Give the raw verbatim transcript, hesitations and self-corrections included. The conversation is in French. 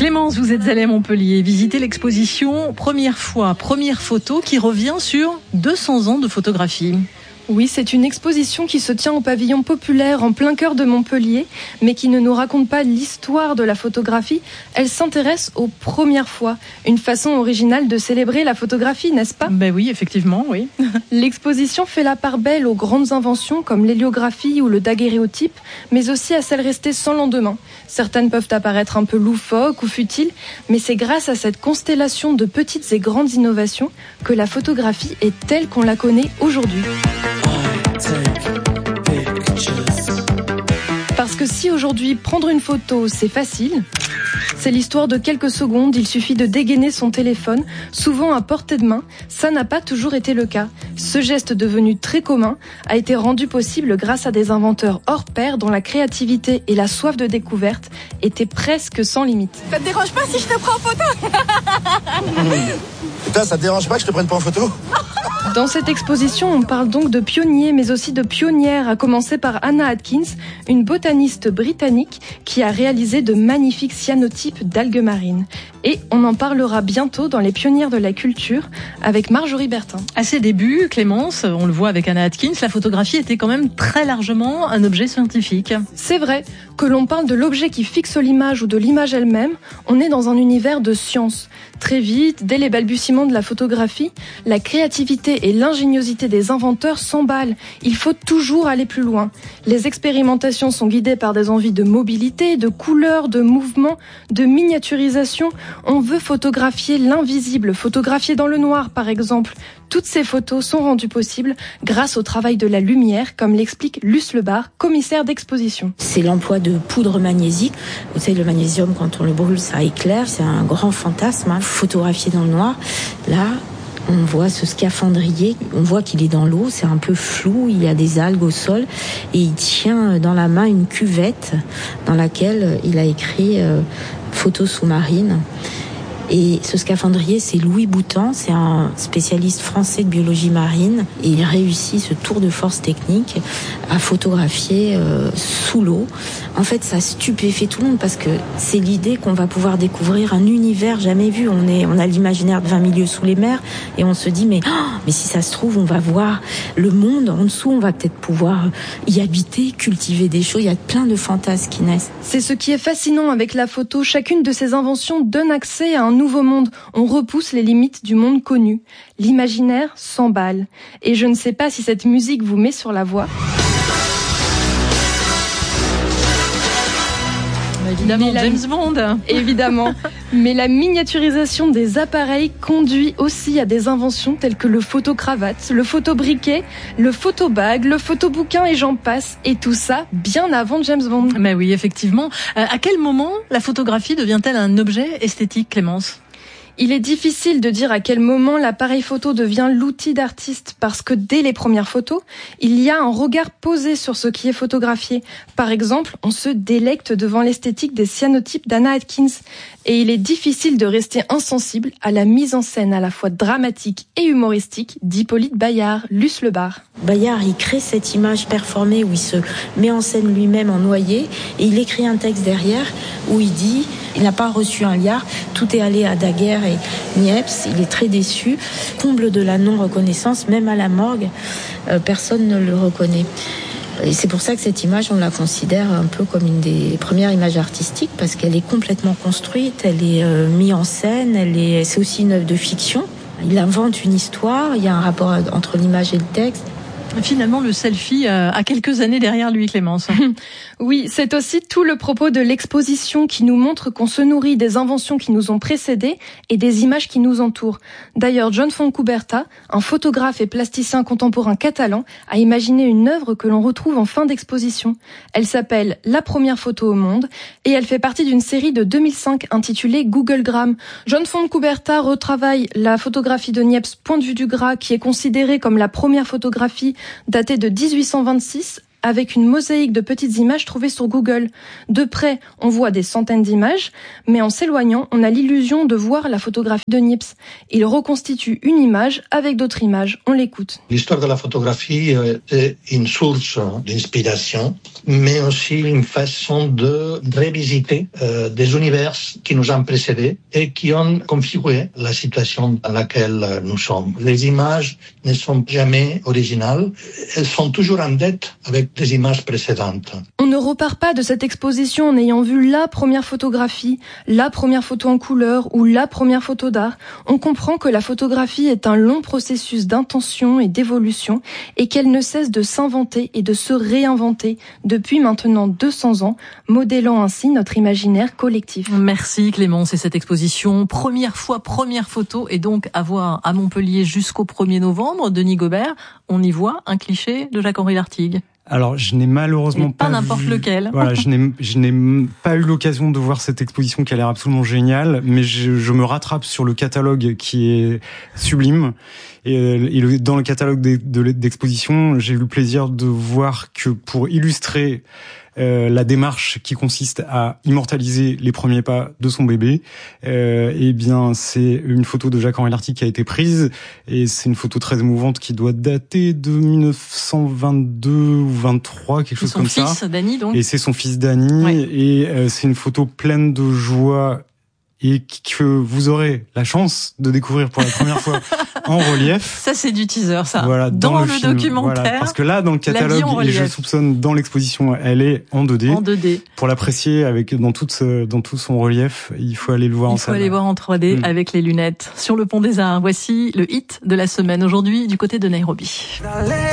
Clémence, vous êtes allée à Montpellier visiter l'exposition Première fois, première photo qui revient sur deux cents ans de photographie. Oui, c'est une exposition qui se tient au pavillon populaire en plein cœur de Montpellier, mais qui ne nous raconte pas l'histoire de la photographie. Elle s'intéresse aux premières fois. Une façon originale de célébrer la photographie, n'est-ce pas ? Ben oui, effectivement, oui. L'exposition fait la part belle aux grandes inventions comme l'héliographie ou le daguerréotype, mais aussi à celles restées sans lendemain. Certaines peuvent apparaître un peu loufoques ou futiles, mais c'est grâce à cette constellation de petites et grandes innovations que la photographie est telle qu'on la connaît aujourd'hui. Parce que si aujourd'hui prendre une photo c'est facile, c'est l'histoire de quelques secondes, il suffit de dégainer son téléphone, souvent à portée de main, ça n'a pas toujours été le cas. Ce geste devenu très commun a été rendu possible grâce à des inventeurs hors pair dont la créativité et la soif de découverte étaient presque sans limite. Ça te dérange pas si je te prends en photo ? Putain, ça te dérange pas que je te prenne pas en photo ? Dans cette exposition, on parle donc de pionniers, mais aussi de pionnières, à commencer par Anna Atkins, une botaniste britannique qui a réalisé de magnifiques cyanotypes d'algues marines. Et on en parlera bientôt dans les pionnières de la culture avec Marjorie Bertin. À ses débuts, Clémence, on le voit avec Anna Atkins, la photographie était quand même très largement un objet scientifique. C'est vrai, que l'on parle de l'objet qui fixe l'image ou de l'image elle-même, on est dans un univers de science. Très vite, dès les balbutiements de la photographie, la créativité et l'ingéniosité des inventeurs s'emballent. Il faut toujours aller plus loin. Les expérimentations sont guidées par des envies de mobilité, de couleurs, de mouvement, de miniaturisation. On veut photographier l'invisible, photographier dans le noir par exemple. Toutes ces photos sont rendues possibles grâce au travail de la lumière, comme l'explique Luce Lebar, commissaire d'exposition. C'est l'emploi de poudre magnésique. Vous savez, le magnésium, quand on le brûle, ça éclaire. C'est un grand fantasme, hein. Photographier dans le noir. Là, on voit ce scaphandrier, on voit qu'il est dans l'eau, c'est un peu flou, il y a des algues au sol et il tient dans la main une cuvette dans laquelle il a écrit euh, photo sous-marine. Et ce scaphandrier, c'est Louis Boutan, c'est un spécialiste français de biologie marine et il réussit ce tour de force technique à photographier euh, sous l'eau. En fait, ça stupéfait tout le monde parce que c'est l'idée qu'on va pouvoir découvrir un univers jamais vu. On est, on a l'imaginaire de vingt milieux sous les mers et on se dit mais, oh, mais si ça se trouve, on va voir le monde en dessous, on va peut-être pouvoir y habiter, cultiver des choses. Il y a plein de fantasmes qui naissent. C'est ce qui est fascinant avec la photo. Chacune de ces inventions donne accès à un nouveau monde. On repousse les limites du monde connu. L'imaginaire s'emballe. Et je ne sais pas si cette musique vous met sur la voie. Évidemment, la... James Bond. Évidemment. Mais la miniaturisation des appareils conduit aussi à des inventions telles que le photo-cravate, le photo-briquet, le photo-bag, le photo-bouquin et j'en passe. Et tout ça bien avant James Bond. Mais oui, effectivement. Euh, à quel moment la photographie devient-elle un objet esthétique, Clémence ? Il est difficile de dire à quel moment l'appareil photo devient l'outil d'artiste parce que dès les premières photos, il y a un regard posé sur ce qui est photographié. Par exemple, on se délecte devant l'esthétique des cyanotypes d'Anna Atkins et il est difficile de rester insensible à la mise en scène à la fois dramatique et humoristique d'Hippolyte Bayard, Luce Lebar. Bayard, il crée cette image performée où il se met en scène lui-même en noyé et il écrit un texte derrière où il dit il n'a pas reçu un liard, tout est allé à Daguerre et Niepce, il est très déçu, comble de la non-reconnaissance, même à la morgue, euh, personne ne le reconnaît. Et c'est pour ça que cette image, on la considère un peu comme une des premières images artistiques parce qu'elle est complètement construite, elle est euh, mise en scène, elle est, c'est aussi une œuvre de fiction. Il invente une histoire, il y a un rapport entre l'image et le texte. Finalement, le selfie a quelques années derrière lui, Clémence. Oui, c'est aussi tout le propos de l'exposition qui nous montre qu'on se nourrit des inventions qui nous ont précédés et des images qui nous entourent. D'ailleurs, John Fontcuberta, un photographe et plasticien contemporain catalan, a imaginé une œuvre que l'on retrouve en fin d'exposition. Elle s'appelle « La première photo au monde » et elle fait partie d'une série de deux mille cinq intitulée Googlegram. John Fontcuberta retravaille la photographie de Niepce, point de vue du Gras, qui est considérée comme la première photographie datée de dix-huit cent vingt-six avec une mosaïque de petites images trouvées sur Google. De près, on voit des centaines d'images, mais en s'éloignant, on a l'illusion de voir la photographie de Niepce. Il reconstitue une image avec d'autres images. On l'écoute. L'histoire de la photographie est une source d'inspiration, mais aussi une façon de revisiter euh, des univers qui nous ont précédés et qui ont configuré la situation dans laquelle nous sommes. Les images ne sont jamais originales, elles sont toujours en dette avec des images précédentes. On ne repart pas de cette exposition en ayant vu la première photographie, la première photo en couleur ou la première photo d'art. On comprend que la photographie est un long processus d'intention et d'évolution et qu'elle ne cesse de s'inventer et de se réinventer depuis maintenant deux cents ans, modélant ainsi notre imaginaire collectif. Merci Clémence, et cette exposition première fois, première photo, est donc à voir à Montpellier jusqu'au premier novembre. Denis Gobert, on y voit un cliché de Jacques-Henri Lartigue. Alors, je n'ai malheureusement pas, pas n'importe vu, lequel. Voilà, je n'ai, je n'ai pas eu l'occasion de voir cette exposition qui a l'air absolument géniale, mais je, je me rattrape sur le catalogue qui est sublime. Et, et le, dans le catalogue de, de, d'exposition, j'ai eu le plaisir de voir que pour illustrer Euh, la démarche qui consiste à immortaliser les premiers pas de son bébé, euh, eh bien c'est une photo de Jacques-Henri Lartigue qui a été prise, et c'est une photo très émouvante qui doit dater de dix-neuf cent vingt-deux ou vingt-trois, quelque chose comme ça. C'est son fils Dany, donc. Et c'est son fils Dany, ouais. Et euh, c'est une photo pleine de joie et que vous aurez la chance de découvrir pour la première fois en relief. Ça, c'est du teaser, ça. Voilà, dans, dans le, le film, documentaire. Voilà, parce que là, dans le catalogue, et je soupçonne dans l'exposition, elle est en deux D. En deux D. Pour l'apprécier avec dans toute dans tout son relief, il faut aller le voir il en salle. Il faut aller voir en trois D mmh. avec les lunettes. Sur le pont des Arts, voici le hit de la semaine aujourd'hui du côté de Nairobi.